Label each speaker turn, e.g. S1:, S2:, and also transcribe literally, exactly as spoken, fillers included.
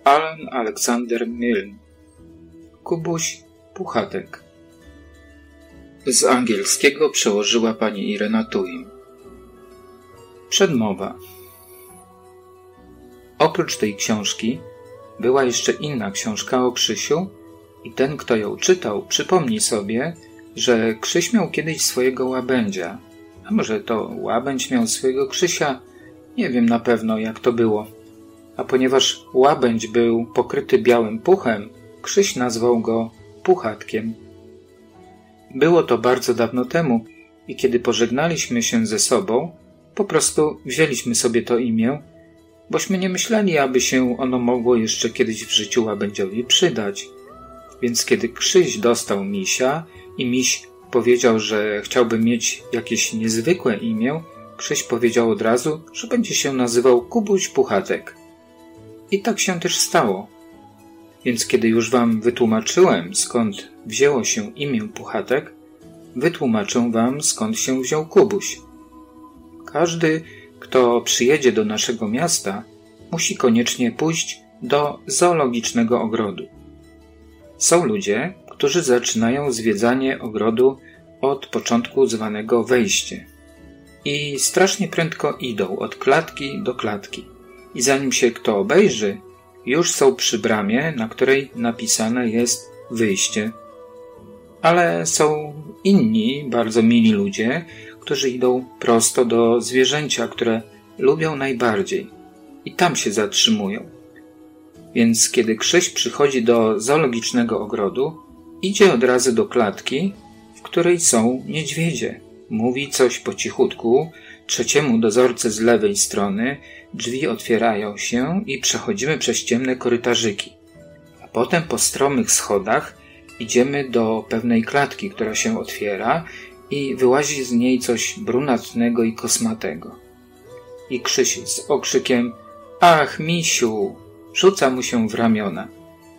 S1: Alan Alexander Milne. Kubuś Puchatek. Z angielskiego przełożyła pani Irena Tuim. Przedmowa. Oprócz tej książki była jeszcze inna książka o Krzysiu i ten, kto ją czytał, przypomni sobie, że Krzyś miał kiedyś swojego łabędzia. A może to łabędź miał swojego Krzysia? Nie wiem na pewno, jak to było. A ponieważ łabędź był pokryty białym puchem, Krzyś nazwał go Puchatkiem. Było to bardzo dawno temu i kiedy pożegnaliśmy się ze sobą, po prostu wzięliśmy sobie to imię, bośmy nie myśleli, aby się ono mogło jeszcze kiedyś w życiu łabędziowi przydać. Więc kiedy Krzyś dostał misia i miś powiedział, że chciałby mieć jakieś niezwykłe imię, Krzyś powiedział od razu, że będzie się nazywał Kubuś Puchatek. I tak się też stało. Więc kiedy już wam wytłumaczyłem, skąd wzięło się imię Puchatek, wytłumaczę wam, skąd się wziął Kubuś. Każdy, kto przyjedzie do naszego miasta, musi koniecznie pójść do zoologicznego ogrodu. Są ludzie, którzy zaczynają zwiedzanie ogrodu od początku zwanego wejście. I strasznie prędko idą od klatki do klatki. I zanim się kto obejrzy, już są przy bramie, na której napisane jest wyjście. Ale są inni, bardzo mili ludzie, którzy idą prosto do zwierzęcia, które lubią najbardziej. I tam się zatrzymują. Więc kiedy Krzyś przychodzi do zoologicznego ogrodu, idzie od razu do klatki, w której są niedźwiedzie. Mówi coś po cichutku trzeciemu dozorcy z lewej strony, drzwi otwierają się i przechodzimy przez ciemne korytarzyki. A potem po stromych schodach idziemy do pewnej klatki, która się otwiera i wyłazi z niej coś brunatnego i kosmatego. I Krzyś z okrzykiem: „Ach, misiu!” rzuca mu się w ramiona.